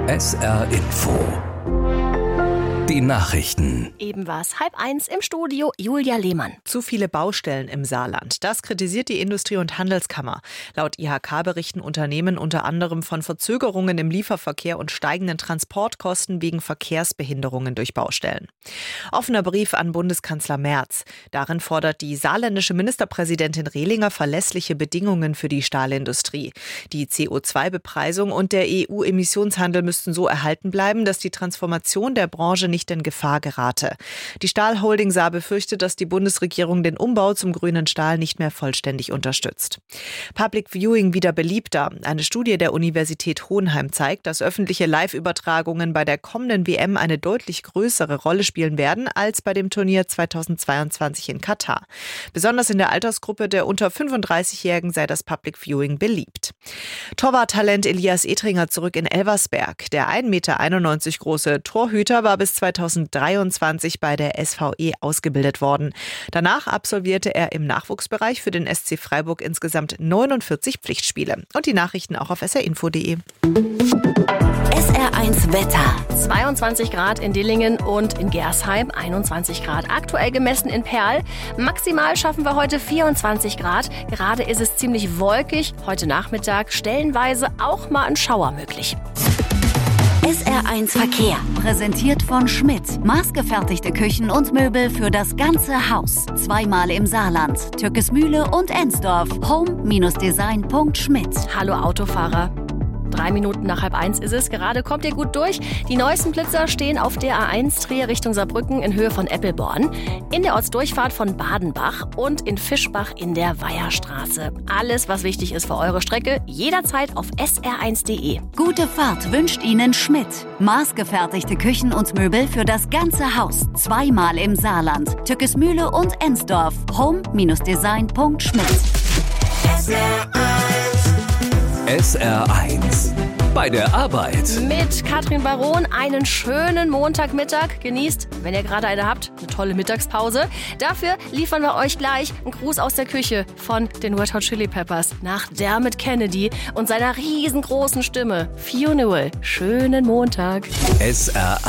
SR Info. Die Nachrichten. Eben war es 12:30 im Studio, Julia Lehmann. Zu viele Baustellen im Saarland. Das kritisiert die Industrie- und Handelskammer. Laut IHK berichten Unternehmen unter anderem von Verzögerungen im Lieferverkehr und steigenden Transportkosten wegen Verkehrsbehinderungen durch Baustellen. Offener Brief an Bundeskanzler Merz. Darin fordert die saarländische Ministerpräsidentin Rehlinger verlässliche Bedingungen für die Stahlindustrie. Die CO2-Bepreisung und der EU-Emissionshandel müssten so erhalten bleiben, dass die Transformation der Branche nicht in Gefahr gerate. Die Stahlholding Saar befürchtet, dass die Bundesregierung den Umbau zum grünen Stahl nicht mehr vollständig unterstützt. Public Viewing wieder beliebter. Eine Studie der Universität Hohenheim zeigt, dass öffentliche Live-Übertragungen bei der kommenden WM eine deutlich größere Rolle spielen werden als bei dem Turnier 2022 in Katar. Besonders in der Altersgruppe der unter 35-Jährigen sei das Public Viewing beliebt. Torwarttalent Elias Etringer zurück in Elversberg. Der 1,91 Meter große Torhüter war bis 2023 bei der SVE ausgebildet worden. Danach absolvierte er im Nachwuchsbereich für den SC Freiburg insgesamt 49 Pflichtspiele. Und die Nachrichten auch auf srinfo.de. SR1 Wetter. 22 Grad in Dillingen und in Gersheim, 21 Grad. Aktuell gemessen in Perl. Maximal schaffen wir heute 24 Grad. Gerade ist es ziemlich wolkig. Heute Nachmittag stellenweise auch mal ein Schauer möglich. SR1 Verkehr. Präsentiert von Schmidt. Maßgefertigte Küchen und Möbel für das ganze Haus. Zweimal im Saarland. Türkesmühle und Ensdorf. Home-design.schmidt. Hallo Autofahrer. 3 Minuten nach 12:30 ist es. Gerade kommt ihr gut durch. Die neuesten Blitzer stehen auf der A1 Trier Richtung Saarbrücken in Höhe von Eppelborn, in der Ortsdurchfahrt von Badenbach und in Fischbach in der Weiherstraße. Alles, was wichtig ist für eure Strecke, jederzeit auf sr1.de. Gute Fahrt wünscht Ihnen Schmidt. Maßgefertigte Küchen und Möbel für das ganze Haus. Zweimal im Saarland. Türkesmühle und Ensdorf. Home-design.schmidt. SR1. Bei der Arbeit. Mit Katrin Baron einen schönen Montagmittag. Genießt, wenn ihr gerade eine habt, eine tolle Mittagspause. Dafür liefern wir euch gleich einen Gruß aus der Küche von den Red Hot Chili Peppers nach Dermot Kennedy und seiner riesengroßen Stimme. Funeral. Schönen Montag. SR1.